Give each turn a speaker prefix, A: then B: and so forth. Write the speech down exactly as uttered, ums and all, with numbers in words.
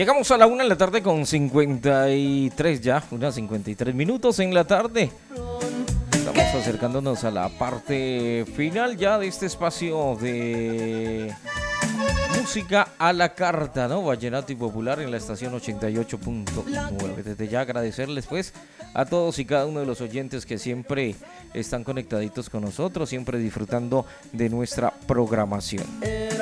A: Llegamos a la una de la tarde con cincuenta y tres ya, unas cincuenta y tres minutos en la tarde. Estamos acercándonos a la parte final ya de este espacio de música a la carta, ¿no? Vallenato y popular en la estación ochenta y ocho punto nueve. Desde ya agradecerles pues a todos y cada uno de los oyentes que siempre están conectaditos con nosotros, siempre disfrutando de nuestra programación.